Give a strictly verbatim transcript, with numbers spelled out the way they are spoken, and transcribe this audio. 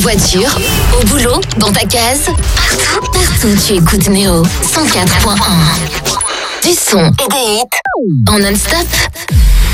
voiture, au boulot, dans ta case, partout, partout tu écoutes Néo cent quatre point un. Du son et des hits en non-stop.